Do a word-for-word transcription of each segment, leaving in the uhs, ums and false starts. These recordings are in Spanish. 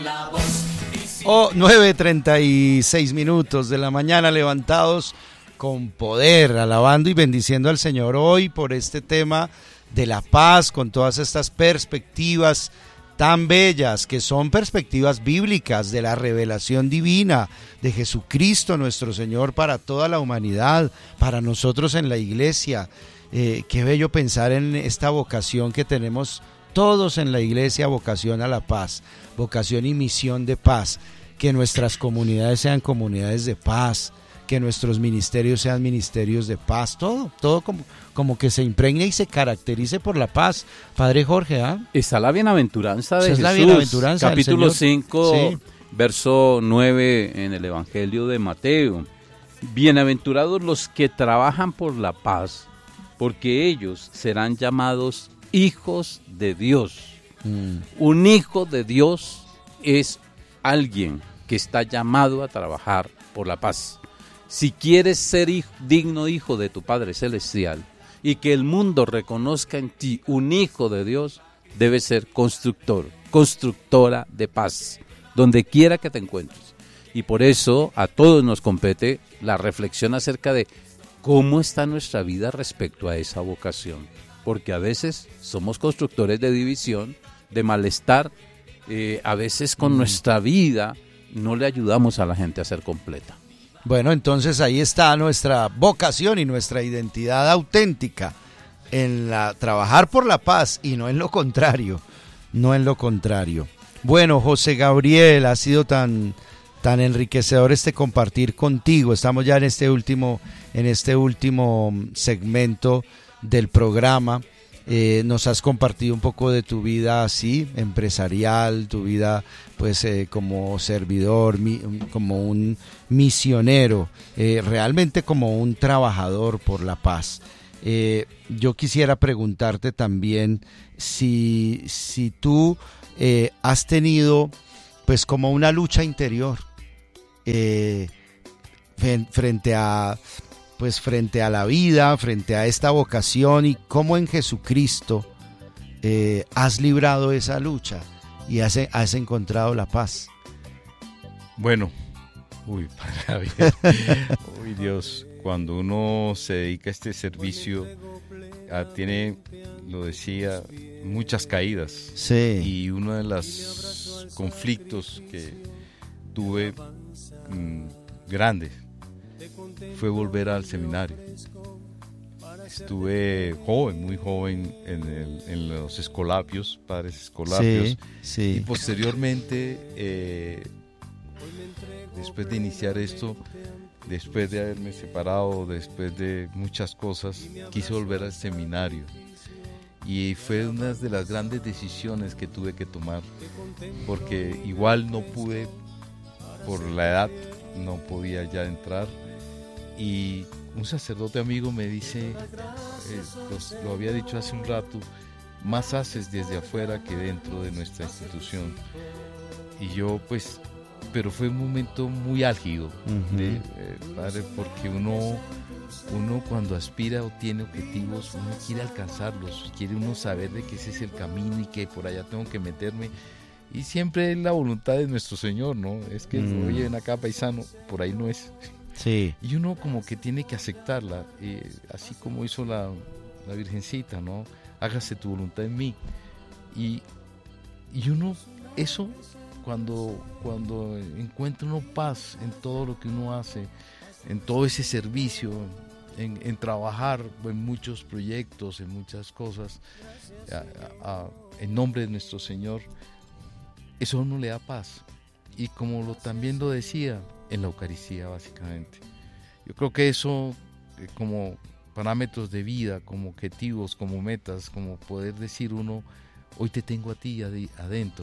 Oh, nueve treinta y seis minutos de la mañana, levantados con poder, alabando y bendiciendo al Señor hoy por este tema de la paz, con todas estas perspectivas tan bellas, que son perspectivas bíblicas de la revelación divina de Jesucristo nuestro Señor para toda la humanidad, para nosotros en la iglesia. Eh, qué bello pensar en esta vocación que tenemos todos en la iglesia, vocación a la paz, vocación y misión de paz, que nuestras comunidades sean comunidades de paz, que nuestros ministerios sean ministerios de paz, todo, todo como, como que se impregne y se caracterice por la paz. Padre Jorge, ¿ah? ¿eh? Está la bienaventuranza de Esa Jesús, es la bienaventuranza capítulo del Señor. cinco, Sí. verso nueve en el Evangelio de Mateo. Bienaventurados los que trabajan por la paz, porque ellos serán llamados hijos de Dios. Mm. Un hijo de Dios es alguien que está llamado a trabajar por la paz. Si quieres ser hijo, digno hijo de tu Padre Celestial y que el mundo reconozca en ti un hijo de Dios, debes ser constructor, constructora de paz, donde quiera que te encuentres. Y por eso a todos nos compete la reflexión acerca de cómo está nuestra vida respecto a esa vocación. Porque a veces somos constructores de división, de malestar, eh, a veces con mm. nuestra vida no le ayudamos a la gente a ser completa. Bueno, entonces ahí está nuestra vocación y nuestra identidad auténtica en la trabajar por la paz y no en lo contrario, no en lo contrario. Bueno, José Gabriel, ha sido tan tan enriquecedor este compartir contigo. Estamos ya en este último en este último segmento del programa. Eh, nos has compartido un poco de tu vida así, empresarial, tu vida pues eh, como servidor, mi, como un misionero, eh, realmente como un trabajador por la paz. Eh, yo quisiera preguntarte también si, si tú eh, has tenido pues como una lucha interior eh, frente a... pues frente a la vida, frente a esta vocación, y cómo en Jesucristo eh, has librado esa lucha y has, has encontrado la paz. Bueno, uy, Padre Javier, uy Dios, cuando uno se dedica a este servicio, ah, tiene, lo decía, muchas caídas. Sí. Y uno de los conflictos que tuve mmm, grandes fue volver al seminario. Estuve joven, muy joven en, el, en los escolapios, padres escolapios, sí, sí. Y posteriormente, eh, después de iniciar esto, después de haberme separado, después de muchas cosas, quise volver al seminario. Y fue una de las grandes decisiones que tuve que tomar, porque igual no pude, por la edad, no podía ya entrar. Y un sacerdote amigo me dice, eh, los, lo había dicho hace un rato, más haces desde afuera que dentro de nuestra institución. Y yo pues, pero fue un momento muy álgido, uh-huh. de, eh, padre, porque uno, uno cuando aspira o tiene objetivos, uno quiere alcanzarlos, quiere uno saber de que ese es el camino y que por allá tengo que meterme. Y siempre es la voluntad de nuestro Señor, ¿no? Es que, mm. oye, ven acá, paisano, por ahí no es. Sí. Y uno como que tiene que aceptarla, eh, así como hizo la, la Virgencita, ¿no? Hágase tu voluntad en mí. Y, y uno, eso, cuando, cuando encuentra uno paz en todo lo que uno hace, en todo ese servicio, en, en trabajar en muchos proyectos, en muchas cosas, a, a, en nombre de nuestro Señor, eso a uno le da paz. Y como lo, también lo decía, en la Eucaristía básicamente. Yo creo que eso, eh, como parámetros de vida, como objetivos, como metas, como poder decir uno, hoy te tengo a ti ad- adentro.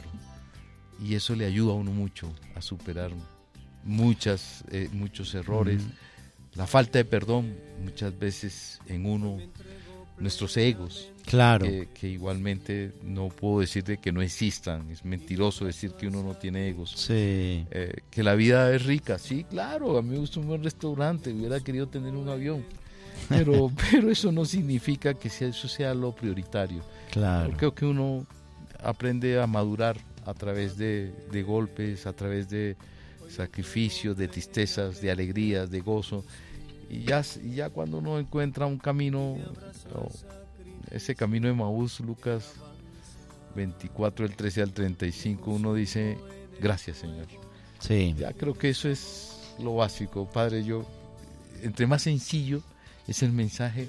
Y eso le ayuda a uno mucho a superar muchas, eh, muchos errores. Mm. La falta de perdón, muchas veces en uno, nuestros egos. Claro. Que, que igualmente no puedo decir de que no existan, es mentiroso decir que uno no tiene egos. Sí. Eh, que la vida es rica, sí, claro, a mí me gusta un buen restaurante, hubiera querido tener un avión, pero, pero eso no significa que sea, eso sea lo prioritario. Claro. Creo que uno aprende a madurar a través de, de golpes, a través de sacrificios, de tristezas, de alegrías, de gozo. Y ya, y ya cuando uno encuentra un camino, oh, ese camino de Maús, Lucas veinticuatro, del trece al treinta y cinco, uno dice, gracias, Señor. Sí. Ya creo que eso es lo básico, Padre. Yo, entre más sencillo es el mensaje,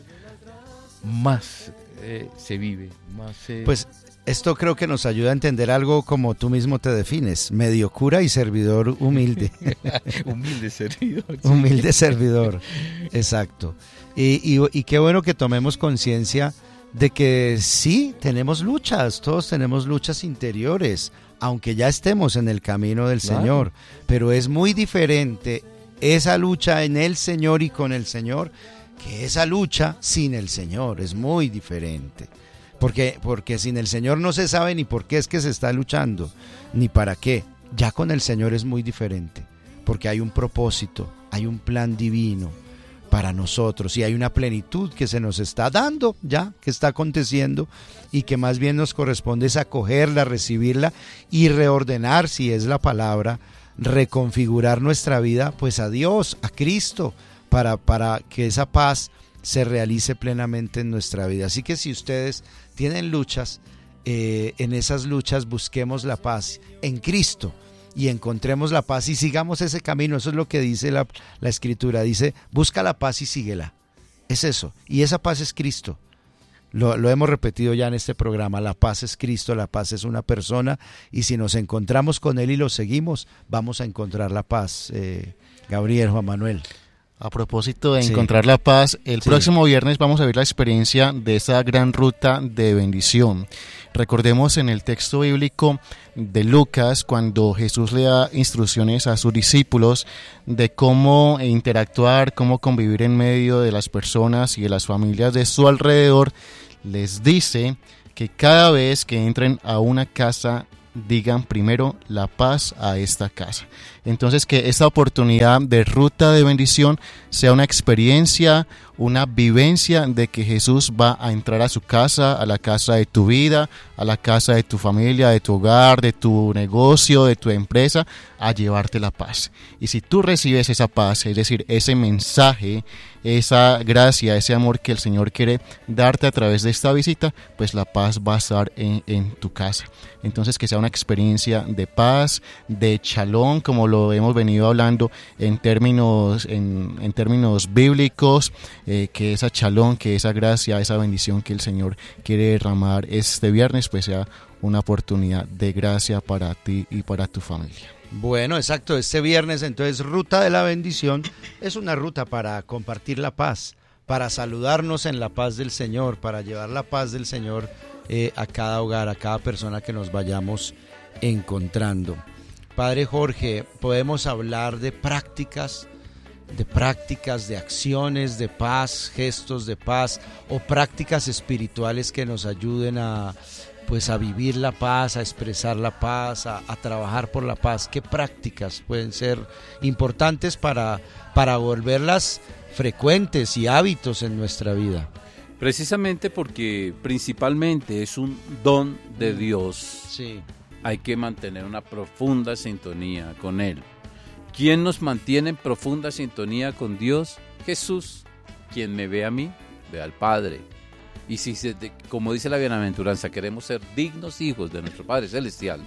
más eh, se vive, más se... Pues esto creo que nos ayuda a entender algo como tú mismo te defines, medio cura y servidor humilde. Humilde servidor. Sí. Humilde servidor, exacto. Y, y, y qué bueno que tomemos conciencia de que sí, tenemos luchas, todos tenemos luchas interiores, aunque ya estemos en el camino del claro. Señor, pero es muy diferente esa lucha en el Señor y con el Señor que esa lucha sin el Señor, es muy diferente. Porque, porque sin el Señor no se sabe ni por qué es que se está luchando, ni para qué. Ya con el Señor es muy diferente, porque hay un propósito, hay un plan divino para nosotros y hay una plenitud que se nos está dando ya, que está aconteciendo y que más bien nos corresponde es acogerla, recibirla y reordenar, si es la palabra, reconfigurar nuestra vida pues a Dios, a Cristo, para, para que esa paz se realice plenamente en nuestra vida. Así que si ustedes tienen luchas, eh, en esas luchas busquemos la paz en Cristo y encontremos la paz y sigamos ese camino. Eso es lo que dice la, la Escritura, dice, busca la paz y síguela. Es eso, y esa paz es Cristo. Lo, lo hemos repetido ya en este programa, la paz es Cristo, la paz es una persona, y si nos encontramos con Él y lo seguimos, vamos a encontrar la paz. Eh, Gabriel, Juan Manuel. A propósito de sí. encontrar la paz, el sí. próximo viernes vamos a ver la experiencia de esa gran ruta de bendición. Recordemos en el texto bíblico de Lucas, cuando Jesús le da instrucciones a sus discípulos de cómo interactuar, cómo convivir en medio de las personas y de las familias de su alrededor, les dice que cada vez que entren a una casa, digan primero la paz a esta casa. Entonces, que esta oportunidad de ruta de bendición sea una experiencia, una vivencia de que Jesús va a entrar a su casa, a la casa de tu vida, a la casa de tu familia, de tu hogar, de tu negocio, de tu empresa, a llevarte la paz. Y si tú recibes esa paz, es decir, ese mensaje, esa gracia, ese amor que el Señor quiere darte a través de esta visita, pues la paz va a estar en, en tu casa. Entonces, que sea una experiencia de paz, de shalom, como lo hemos venido hablando en términos, en, en términos bíblicos, eh, que esa shalom, que esa gracia, esa bendición que el Señor quiere derramar este viernes, pues sea una oportunidad de gracia para ti y para tu familia. Bueno, exacto, este viernes entonces Ruta de la Bendición es una ruta para compartir la paz, para saludarnos en la paz del Señor, para llevar la paz del Señor eh, a cada hogar, a cada persona que nos vayamos encontrando. Padre Jorge, podemos hablar de prácticas, de prácticas, de acciones de paz, gestos de paz o prácticas espirituales que nos ayuden a pues a vivir la paz, a expresar la paz, a, a trabajar por la paz. ¿Qué prácticas pueden ser importantes para, para volverlas frecuentes y hábitos en nuestra vida? Precisamente porque principalmente es un don de Dios. Sí. Hay que mantener una profunda sintonía con Él. ¿Quién nos mantiene en profunda sintonía con Dios? Jesús. Quien me ve a mí, ve al Padre. Y si, como dice la bienaventuranza, queremos ser dignos hijos de nuestro Padre Celestial,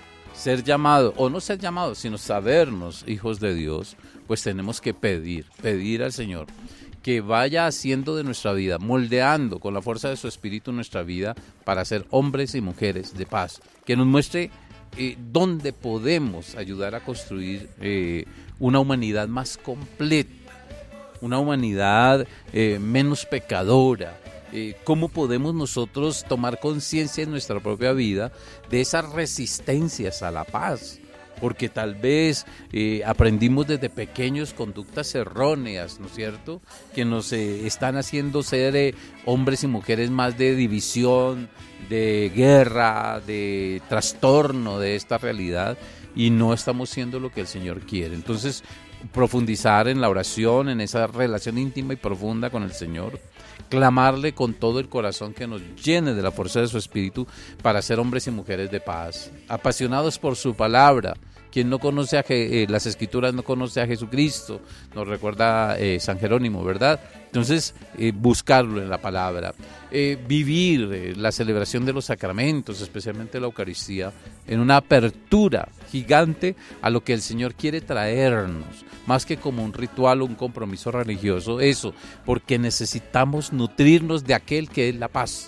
ser llamados, o no ser llamados, sino sabernos hijos de Dios, pues tenemos que pedir, pedir al Señor que vaya haciendo de nuestra vida, moldeando con la fuerza de su Espíritu nuestra vida para ser hombres y mujeres de paz, que nos muestre eh, dónde podemos ayudar a construir eh, una humanidad más completa, una humanidad eh, menos pecadora. Eh, ¿Cómo podemos nosotros tomar conciencia en nuestra propia vida de esas resistencias a la paz? Porque tal vez eh, aprendimos desde pequeños conductas erróneas, ¿no es cierto?, que nos eh, están haciendo ser eh, hombres y mujeres más de división de guerra, de trastorno de esta realidad, y no estamos siendo lo que el Señor quiere. Entonces, profundizar en la oración, en esa relación íntima y profunda con el Señor, clamarle con todo el corazón que nos llene de la fuerza de su espíritu para ser hombres y mujeres de paz, apasionados por su palabra. Quien no conoce a Je- eh, las Escrituras no conoce a Jesucristo, nos recuerda eh, San Jerónimo, ¿verdad? Entonces, eh, buscarlo en la palabra, eh, vivir eh, la celebración de los sacramentos, especialmente la Eucaristía, en una apertura gigante a lo que el Señor quiere traernos, más que como un ritual o un compromiso religioso, eso, porque necesitamos nutrirnos de aquel que es la paz,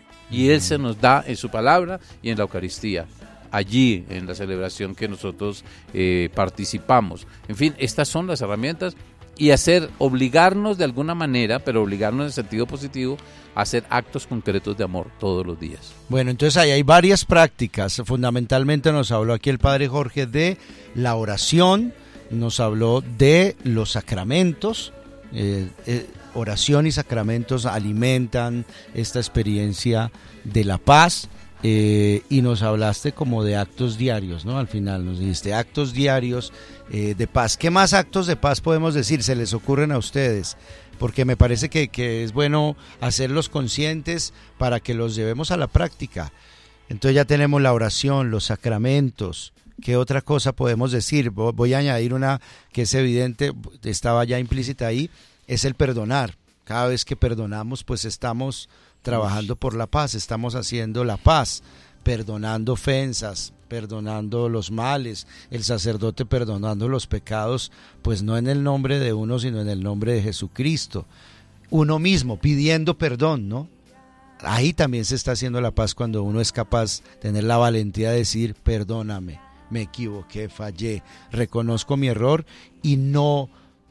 y Él se nos da en su palabra y en la Eucaristía, allí en la celebración que nosotros eh, participamos. En fin, estas son las herramientas, y hacer, obligarnos de alguna manera, pero obligarnos en el sentido positivo, a hacer actos concretos de amor todos los días. Bueno, entonces ahí hay varias prácticas. Fundamentalmente nos habló aquí el Padre Jorge de la oración, nos habló de los sacramentos. Eh, eh, oración y sacramentos alimentan esta experiencia de la paz. Eh, y nos hablaste como de actos diarios, ¿no? Al final nos dijiste actos diarios eh, de paz. ¿Qué más actos de paz podemos decir? ¿Se les ocurren a ustedes? Porque me parece que, que es bueno hacerlos conscientes para que los llevemos a la práctica. Entonces ya tenemos la oración, los sacramentos. ¿Qué otra cosa podemos decir? Voy a añadir una que es evidente, estaba ya implícita ahí, es el perdonar. Cada vez que perdonamos, pues estamos trabajando por la paz, estamos haciendo la paz, perdonando ofensas, perdonando los males, el sacerdote perdonando los pecados, pues no en el nombre de uno, sino en el nombre de Jesucristo. Uno mismo pidiendo perdón, ¿no? Ahí también se está haciendo la paz cuando uno es capaz de tener la valentía de decir, perdóname, me equivoqué, fallé, reconozco mi error y no,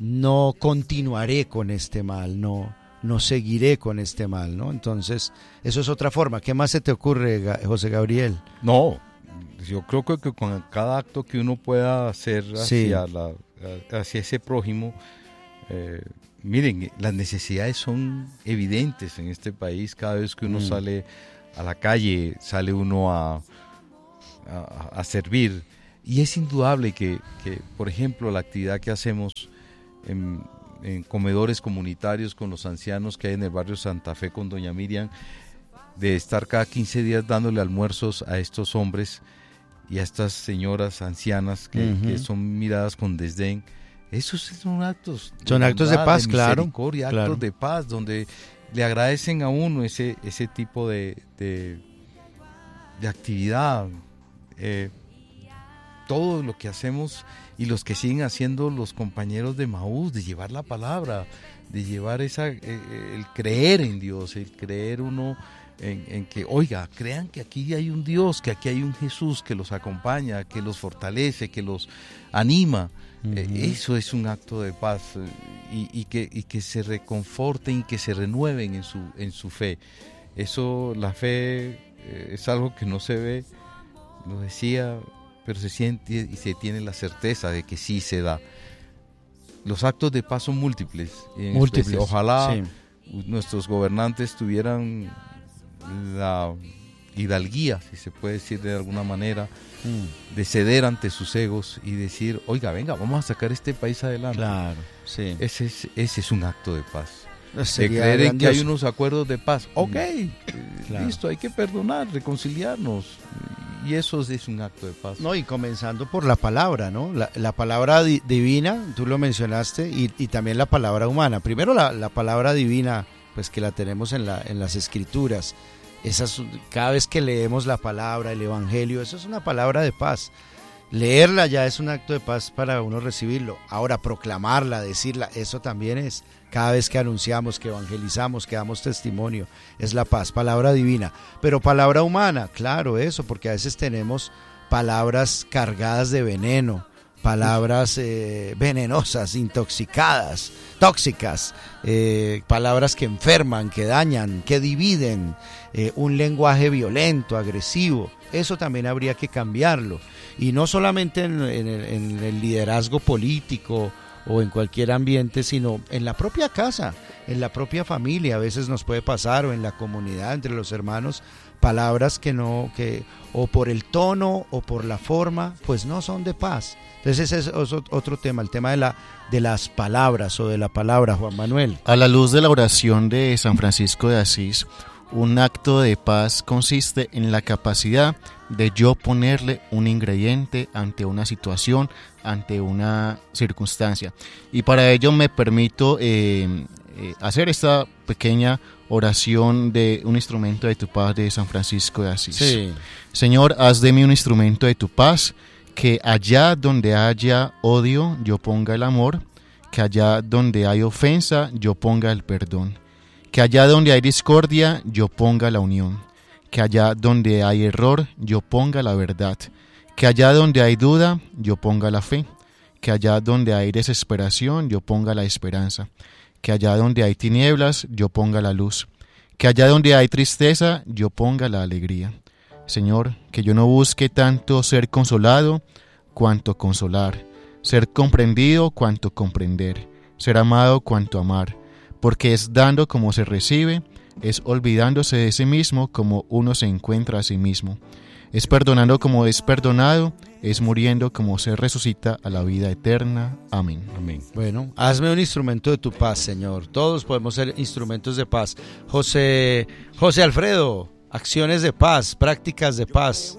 no continuaré con este mal, no. no seguiré con este mal, ¿no? Entonces, eso es otra forma. ¿Qué más se te ocurre, José Gabriel? No, yo creo que, que con cada acto que uno pueda hacer hacia, sí. la, hacia ese prójimo, eh, miren, las necesidades son evidentes en este país. Cada vez que uno mm. sale a la calle, sale uno a, a, a servir. Y es indudable que, que, por ejemplo, la actividad que hacemos en en comedores comunitarios con los ancianos que hay en el barrio Santa Fe con doña Miriam, de estar cada quince días dándole almuerzos a estos hombres y a estas señoras ancianas que, uh-huh. que son miradas con desdén. Esos son actos de son actos bondad, de paz, de claro, misericordia, claro. actos de paz, donde le agradecen a uno ese, ese tipo de, de, de actividad. Eh, todo lo que hacemos y los que siguen haciendo los compañeros de Maús, de llevar la palabra, de llevar esa, eh, el creer en Dios, el creer uno en, en que, oiga, crean que aquí hay un Dios, que aquí hay un Jesús que los acompaña, que los fortalece, que los anima. Uh-huh. Eh, eso es un acto de paz eh, y, y, que, y que se reconforten y que se renueven en su, en su fe. Eso, la fe eh, es algo que no se ve, lo decía, pero se siente y se tiene la certeza de que sí se da. Los actos de paz son múltiples. Múltiples. Especie, ojalá sí. nuestros gobernantes tuvieran la hidalguía, si se puede decir de alguna manera, mm. de ceder ante sus egos y decir, oiga, venga, vamos a sacar este país adelante. Claro, sí. Ese es, ese es un acto de paz. Sería de creer grandioso. en que hay unos acuerdos de paz. Ok, mm. claro. listo, hay que perdonar, reconciliarnos. Y eso es un acto de paz. No, y comenzando por la palabra, ¿no? La, la palabra di- divina, tú lo mencionaste, y, y también la palabra humana. Primero la, la palabra divina, pues que la tenemos en, la, en las escrituras. Esas, cada vez que leemos la palabra, el evangelio, eso es una palabra de paz. Leerla ya es un acto de paz para uno recibirlo. Ahora proclamarla, decirla, eso también es. Cada vez que anunciamos, que evangelizamos, que damos testimonio, es la paz, palabra divina. Pero palabra humana, claro, eso, porque a veces tenemos palabras cargadas de veneno, palabras eh, venenosas, intoxicadas, tóxicas, eh, palabras que enferman, que dañan, que dividen, eh, un lenguaje violento, agresivo. Eso también habría que cambiarlo. Y no solamente en, en, el, en el liderazgo político o en cualquier ambiente, sino en la propia casa, en la propia familia. A veces nos puede pasar, o en la comunidad, entre los hermanos, palabras que no, que o por el tono o por la forma, pues no son de paz. Entonces ese es otro tema, el tema de la de las palabras o de la palabra, Juan Manuel. A la luz de la oración de San Francisco de Asís, un acto de paz consiste en la capacidad de yo ponerle un ingrediente ante una situación, ante una circunstancia. Y para ello me permito eh, eh, hacer esta pequeña oración de un instrumento de tu paz de San Francisco de Asís. Sí. Señor, haz de mí un instrumento de tu paz, que allá donde haya odio yo ponga el amor, que allá donde hay ofensa yo ponga el perdón, que allá donde hay discordia yo ponga la unión, que allá donde hay error yo ponga la verdad, que allá donde hay duda yo ponga la fe, que allá donde hay desesperación yo ponga la esperanza, que allá donde hay tinieblas yo ponga la luz, que allá donde hay tristeza yo ponga la alegría. Señor, que yo no busque tanto ser consolado cuanto consolar, ser comprendido cuanto comprender, ser amado cuanto amar, porque es dando como se recibe, es olvidándose de sí mismo como uno se encuentra a sí mismo, es perdonando como es perdonado, es muriendo como se resucita a la vida eterna. Amén. Amén. Bueno, hazme un instrumento de tu paz, Señor. Todos podemos ser instrumentos de paz. José, José Alfredo, acciones de paz, prácticas de paz.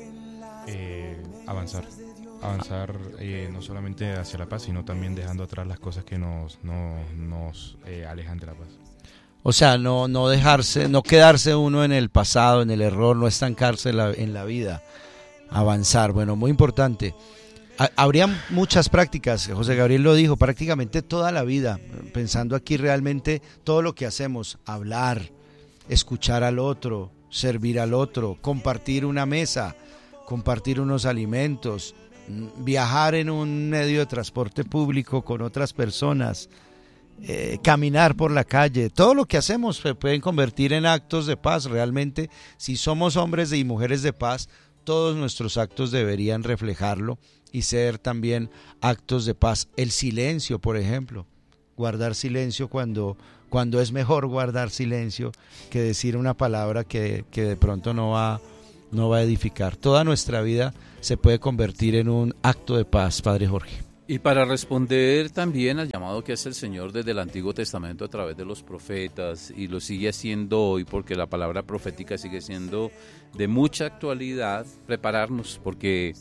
Eh, avanzar, avanzar eh, no solamente hacia la paz, sino también dejando atrás las cosas que nos, no, nos eh, alejan de la paz. O sea, no, no dejarse, no quedarse uno en el pasado, en el error, no estancarse en la, en la vida, avanzar. Bueno, muy importante. Habría muchas prácticas, José Gabriel lo dijo, prácticamente toda la vida, pensando aquí realmente todo lo que hacemos, hablar, escuchar al otro, servir al otro, compartir una mesa, compartir unos alimentos, viajar en un medio de transporte público con otras personas, eh, caminar por la calle, todo lo que hacemos se pueden convertir en actos de paz. Realmente, si somos hombres y mujeres de paz, todos nuestros actos deberían reflejarlo y ser también actos de paz. El silencio, por ejemplo, guardar silencio cuando, cuando es mejor guardar silencio que decir una palabra que, que de pronto no va, no va a edificar. Toda nuestra vida se puede convertir en un acto de paz, Padre Jorge. Y para responder también al llamado que hace el Señor desde el Antiguo Testamento a través de los profetas, y lo sigue haciendo hoy porque la palabra profética sigue siendo de mucha actualidad, prepararnos porque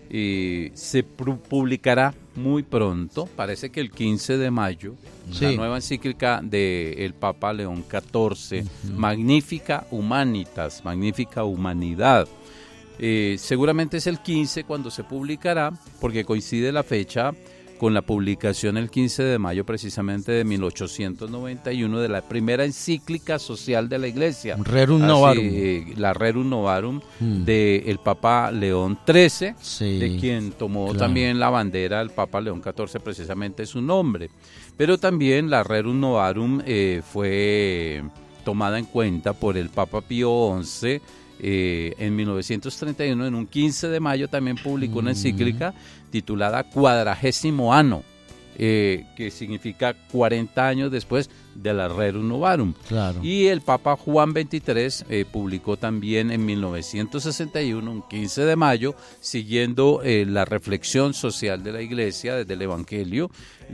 eh, se publicará muy pronto, parece que el quince de mayo, sí, la nueva encíclica del Papa León catorce, uh-huh. Magnificat Humanitas, Magnificat Humanidad. Eh, seguramente es el quince cuando se publicará, porque coincide la fecha con la publicación el quince de mayo precisamente de mil ochocientos noventa y uno de la primera encíclica social de la Iglesia, Rerum Novarum, eh, la Rerum Novarum hmm. del Papa León trece, sí, de quien tomó claro. también la bandera el Papa León catorce, precisamente su nombre. Pero también la Rerum Novarum eh, fue tomada en cuenta por el Papa Pío once. Eh, en mil novecientos treinta y uno, en un quince de mayo, también publicó una encíclica titulada Cuadragésimo Anno, eh, que significa cuarenta años después de la Rerum Novarum. Claro. Y el Papa Juan veintitrés eh, publicó también en mil novecientos sesenta y uno, un quince de mayo, siguiendo eh, la reflexión social de la Iglesia desde el Evangelio,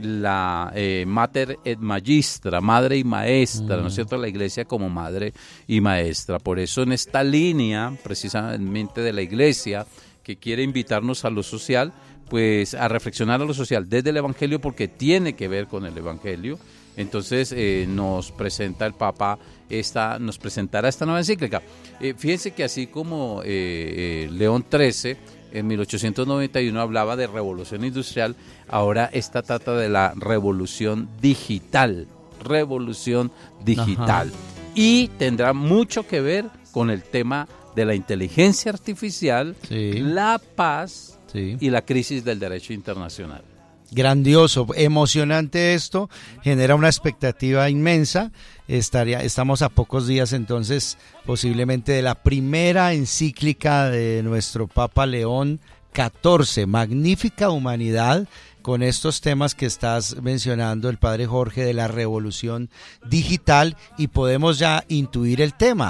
la eh, Mater et Magistra, madre y maestra, mm. ¿no es cierto? La Iglesia como madre y maestra. Por eso en esta línea, precisamente de la Iglesia, que quiere invitarnos a lo social, pues a reflexionar a lo social desde el Evangelio, porque tiene que ver con el Evangelio. Entonces eh, nos presenta el Papa, esta, nos presentará esta nueva encíclica. Eh, fíjense que así como eh, eh, León trece en mil ochocientos noventa y uno hablaba de revolución industrial, ahora esta trata de la revolución digital, revolución digital. Ajá. Y tendrá mucho que ver con el tema de la inteligencia artificial, sí, la paz, sí, y la crisis del derecho internacional. Grandioso, emocionante esto, genera una expectativa inmensa. Estaría, estamos a pocos días entonces posiblemente de la primera encíclica de nuestro Papa León catorce, Magnificat Humanidad, con estos temas que estás mencionando, el Padre Jorge, de la revolución digital, y podemos ya intuir el tema.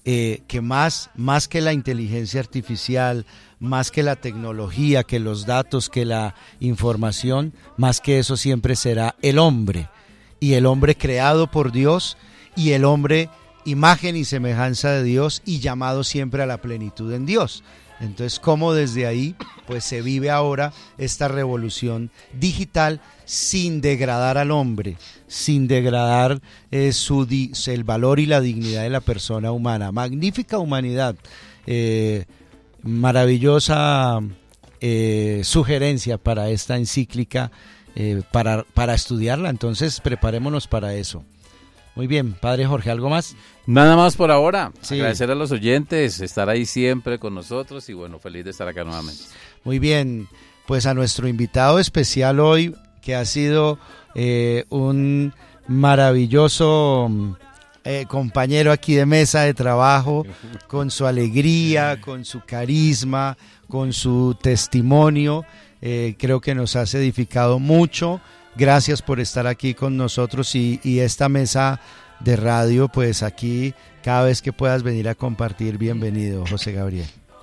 eh, que más, más que la inteligencia artificial, más que la tecnología, que los datos, que la información, más que eso siempre será el hombre, y el hombre creado por Dios, y el hombre imagen y semejanza de Dios, y llamado siempre a la plenitud en Dios. Entonces, cómo desde ahí pues se vive ahora esta revolución digital sin degradar al hombre, sin degradar eh, su di- el valor y la dignidad de la persona humana. Magnífica humanidad, eh, maravillosa eh, sugerencia para esta encíclica, eh, para, para estudiarla. Entonces, preparémonos para eso. Muy bien, Padre Jorge, ¿algo más? Nada más por ahora. Sí. Agradecer a los oyentes, estar ahí siempre con nosotros y bueno, feliz de estar acá nuevamente. Muy bien, pues a nuestro invitado especial hoy, que ha sido eh, un maravilloso eh, compañero aquí de mesa de trabajo, con su alegría, con su carisma, con su testimonio, eh, creo que nos has edificado mucho. Gracias por estar aquí con nosotros y, y esta mesa de radio, pues aquí cada vez que puedas venir a compartir, bienvenido, José Gabriel.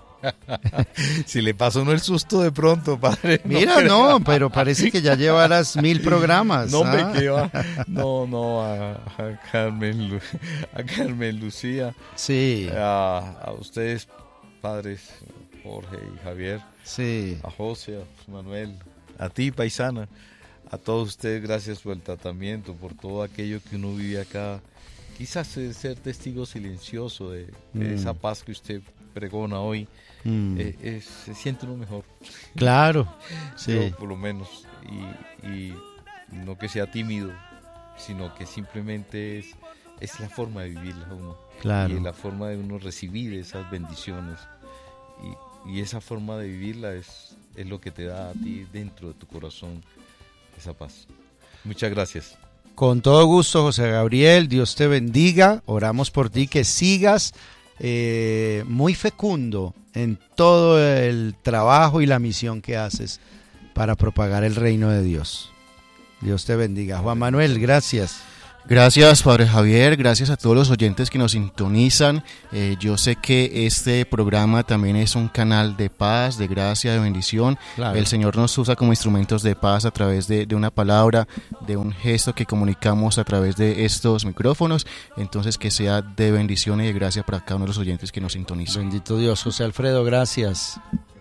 Si le pasó uno el susto de pronto, padre. Mira, no, pero parece que ya llevarás mil programas. No me ¿ah? queda. No, no, a, a Carmen, Lu- a Carmen Lucía, Sí, a, a ustedes, padres, Jorge y Javier, sí. a José, a Manuel, a ti, paisana, a todos ustedes, gracias por el tratamiento, por todo aquello que uno vive acá. Quizás eh, ser testigo silencioso de, de Mm. esa paz que usted pregona hoy, Mm, eh, es- se siente uno mejor. claro, sí. Yo, por lo menos, y, y no que sea tímido, sino que simplemente es, es la forma de vivirla uno, Claro. y es la forma de uno recibir esas bendiciones, y, y esa forma de vivirla es, es lo que te da a ti dentro de tu corazón esa paz. Muchas gracias. Con todo gusto, José Gabriel, Dios te bendiga, oramos por ti, que sigas eh, muy fecundo en todo el trabajo y la misión que haces para propagar el reino de Dios. Dios te bendiga. Juan Manuel, gracias. Gracias, Padre Javier, gracias a todos los oyentes que nos sintonizan. Eh, yo sé que este programa también es un canal de paz, de gracia, de bendición. Claro. El Señor nos usa como instrumentos de paz a través de, de una palabra, de un gesto que comunicamos a través de estos micrófonos. Entonces, que sea de bendición y de gracia para cada uno de los oyentes que nos sintonizan. Bendito Dios. José Alfredo, gracias.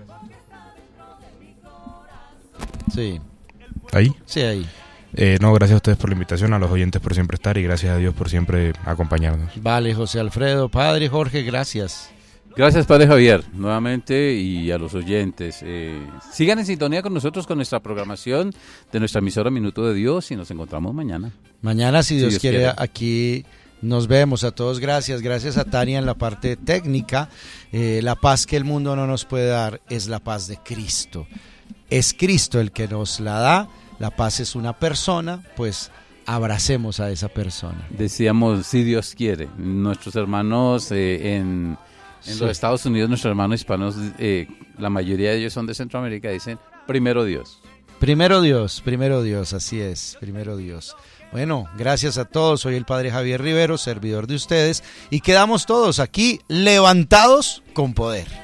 Sí, Ahí. sí, ahí. Eh, no, gracias a ustedes por la invitación, a los oyentes por siempre estar y gracias a Dios por siempre acompañarnos. Vale, José Alfredo. Padre Jorge, gracias. Gracias, Padre Javier, nuevamente, y a los oyentes. Eh, sigan en sintonía con nosotros con nuestra programación de nuestra emisora Minuto de Dios y nos encontramos mañana. Mañana, si Si Dios, Dios quiere, quiere. aquí nos vemos. A todos gracias. Gracias a Tania en la parte técnica. Eh, la paz que el mundo no nos puede dar es la paz de Cristo. Es Cristo el que nos la da. La paz es una persona, pues abracemos a esa persona. Decíamos, si Dios quiere, nuestros hermanos eh, en, en Sí. los Estados Unidos, nuestros hermanos hispanos, eh, la mayoría de ellos son de Centroamérica, dicen, primero Dios. Primero Dios, primero Dios, así es, primero Dios. Bueno, gracias a todos. Soy el Padre Javier Rivero, servidor de ustedes, y quedamos todos aquí levantados con poder.